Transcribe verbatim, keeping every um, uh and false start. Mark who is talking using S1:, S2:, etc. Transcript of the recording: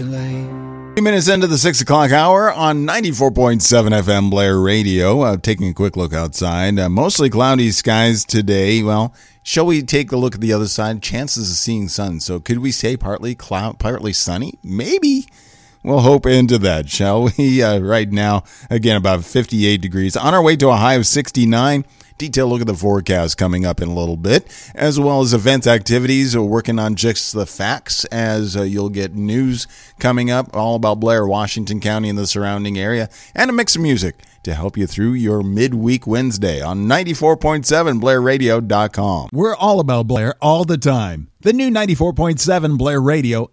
S1: you late.
S2: Three minutes into the six o'clock hour on ninety-four point seven F M Blair Radio. Uh, taking a quick look outside. Uh, mostly cloudy skies today. Well, shall we take a look at the other side? Chances of seeing sun. So could we say partly cloud, partly sunny? Maybe. We'll hope into that, shall we? Uh, right now, again, about fifty-eight degrees. On our way to a high of sixty-nine. Detailed look at the forecast coming up in a little bit, as well as event activities. We're working on just the facts, as uh, you'll get news coming up all about Blair, Washington County, and the surrounding area, and a mix of music to help you through your midweek Wednesday on ninety-four point seven Blair Radio dot com.
S3: We're all about Blair all the time. The new ninety-four point seven Blair Radio